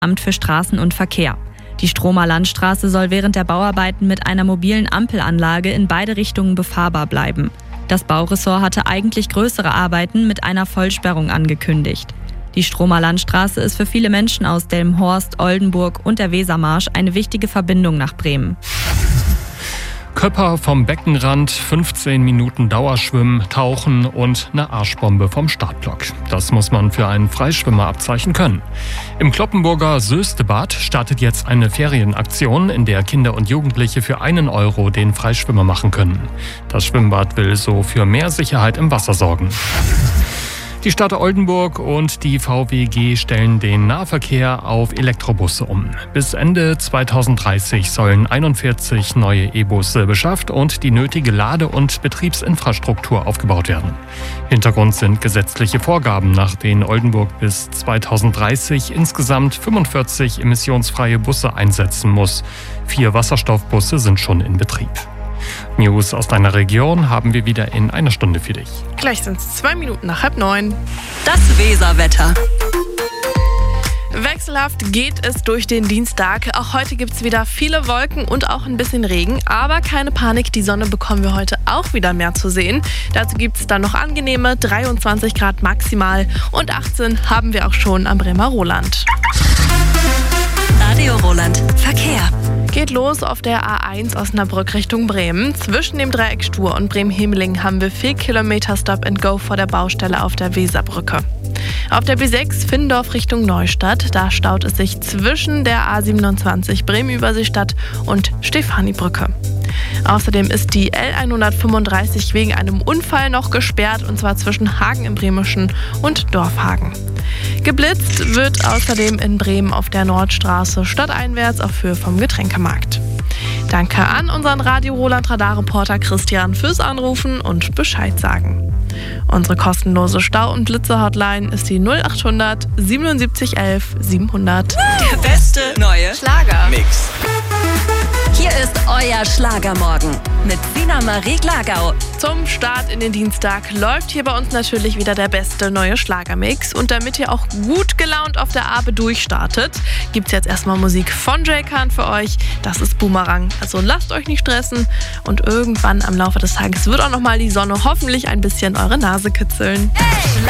Amt für Straßen und Verkehr. Die Stromer Landstraße soll während der Bauarbeiten mit einer mobilen Ampelanlage in beide Richtungen befahrbar bleiben. Das Bauressort hatte eigentlich größere Arbeiten mit einer Vollsperrung angekündigt. Die Stromer Landstraße ist für viele Menschen aus Delmenhorst, Oldenburg und der Wesermarsch eine wichtige Verbindung nach Bremen. Köpper vom Beckenrand, 15 Minuten Dauerschwimmen, Tauchen und eine Arschbombe vom Startblock. Das muss man für ein Freischwimmerabzeichen können. Im Cloppenburger Soestebad startet jetzt eine Ferienaktion, in der Kinder und Jugendliche für 1 Euro den Freischwimmer machen können. Das Schwimmbad will so für mehr Sicherheit im Wasser sorgen. Die Stadt Oldenburg und die VWG stellen den Nahverkehr auf Elektrobusse um. Bis Ende 2030 sollen 41 neue E-Busse beschafft und die nötige Lade- und Betriebsinfrastruktur aufgebaut werden. Hintergrund sind gesetzliche Vorgaben, nach denen Oldenburg bis 2030 insgesamt 45 emissionsfreie Busse einsetzen muss. 4 Wasserstoffbusse sind schon in Betrieb. News aus deiner Region haben wir wieder in einer Stunde für dich. Gleich sind es 2 Minuten nach 8:30. Das Weserwetter. Wechselhaft geht es durch den Dienstag. Auch heute gibt es wieder viele Wolken und auch ein bisschen Regen. Aber keine Panik, die Sonne bekommen wir heute auch wieder mehr zu sehen. Dazu gibt es dann noch angenehme 23 Grad maximal und 18 haben wir auch schon am Bremer Roland. Radio Roland Verkehr. Geht los auf der A1 Osnabrück Richtung Bremen. Zwischen dem Dreieck Stur und Bremen-Hemeling haben wir 4 Kilometer Stop-and-Go vor der Baustelle auf der Weserbrücke. Auf der B6 Findorf Richtung Neustadt, da staut es sich zwischen der A27 Bremen-Überseestadt und Stefanibrücke. Außerdem ist die L135 wegen einem Unfall noch gesperrt, und zwar zwischen Hagen im Bremischen und Dorfhagen. Geblitzt wird außerdem in Bremen auf der Nordstraße stadteinwärts auf Höhe vom Getränkemarkt. Danke an unseren Radio Roland Radarreporter Christian fürs Anrufen und Bescheid sagen. Unsere kostenlose Stau- und Blitze-Hotline ist die 0800 77 11 700. Der beste neue Schlagermix. Hier ist euer Schlagermorgen mit Sina Marie Glagau. Zum Start in den Dienstag läuft hier bei uns natürlich wieder der beste neue Schlagermix. Und damit ihr auch gut gelaunt auf der Abe durchstartet, gibt es jetzt erstmal Musik von Jay Khan für euch. Das ist Boomerang. Also lasst euch nicht stressen und irgendwann am Laufe des Tages wird auch nochmal die Sonne hoffentlich ein bisschen eure Nase kitzeln. Hey!